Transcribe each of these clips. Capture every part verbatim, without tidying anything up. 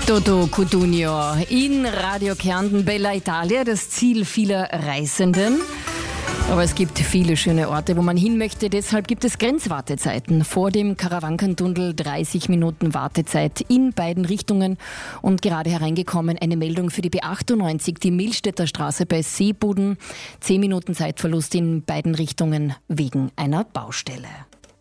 Toto Cutugno in Radio Kärnten, Bella Italia, das Ziel vieler Reisenden. Aber es gibt viele schöne Orte, wo man hin möchte. Deshalb gibt es Grenzwartezeiten. Vor dem Karawanken-Tunnel dreißig Minuten Wartezeit in beiden Richtungen. Und gerade hereingekommen eine Meldung für die B achtundneunzig, die Milstädter Straße bei Seeboden. zehn Minuten Zeitverlust in beiden Richtungen wegen einer Baustelle.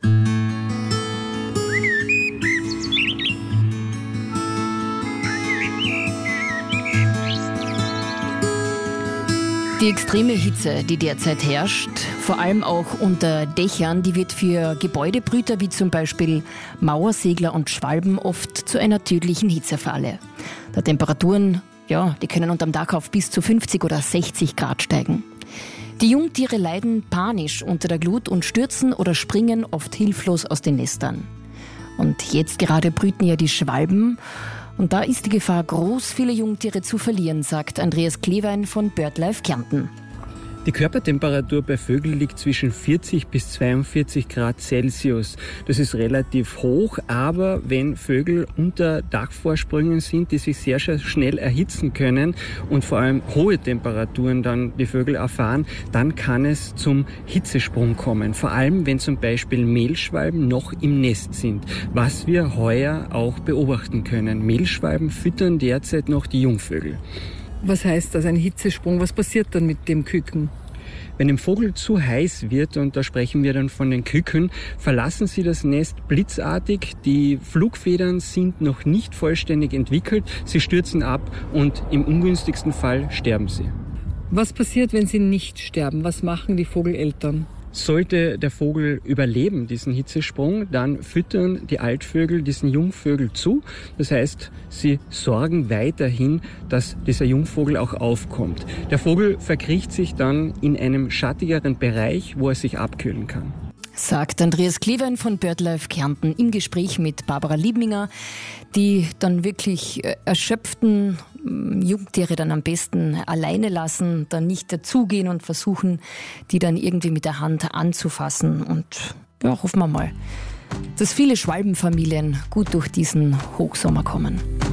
Die extreme Hitze, die derzeit herrscht, vor allem auch unter Dächern, die wird für Gebäudebrüter wie zum Beispiel Mauersegler und Schwalben oft zu einer tödlichen Hitzefalle. Die Temperaturen, ja, die können unterm Dach auf bis zu fünfzig oder sechzig Grad steigen. Die Jungtiere leiden panisch unter der Glut und stürzen oder springen oft hilflos aus den Nestern. Und jetzt gerade brüten ja die Schwalben. Und da ist die Gefahr groß, viele Jungtiere zu verlieren, sagt Andreas Klewein von BirdLife Kärnten. Die Körpertemperatur bei Vögeln liegt zwischen vierzig bis zweiundvierzig Grad Celsius. Das ist relativ hoch, aber wenn Vögel unter Dachvorsprüngen sind, die sich sehr schnell erhitzen können und vor allem hohe Temperaturen dann die Vögel erfahren, dann kann es zum Hitzesprung kommen. Vor allem, wenn zum Beispiel Mehlschwalben noch im Nest sind, was wir heuer auch beobachten können. Mehlschwalben füttern derzeit noch die Jungvögel. Was heißt das, ein Hitzesprung? Was passiert dann mit dem Küken? Wenn dem Vogel zu heiß wird, und da sprechen wir dann von den Küken, verlassen sie das Nest blitzartig. Die Flugfedern sind noch nicht vollständig entwickelt. Sie stürzen ab und im ungünstigsten Fall sterben sie. Was passiert, wenn sie nicht sterben? Was machen die Vogeleltern? Sollte der Vogel überleben, diesen Hitzesprung, dann füttern die Altvögel diesen Jungvögel zu. Das heißt, sie sorgen weiterhin, dass dieser Jungvogel auch aufkommt. Der Vogel verkriecht sich dann in einem schattigeren Bereich, wo er sich abkühlen kann. Sagt Andreas Klewein von BirdLife Kärnten im Gespräch mit Barbara Liebminger, die dann wirklich erschöpften Jungtiere dann am besten alleine lassen, dann nicht dazugehen und versuchen, die dann irgendwie mit der Hand anzufassen. Und ja, hoffen wir mal, dass viele Schwalbenfamilien gut durch diesen Hochsommer kommen.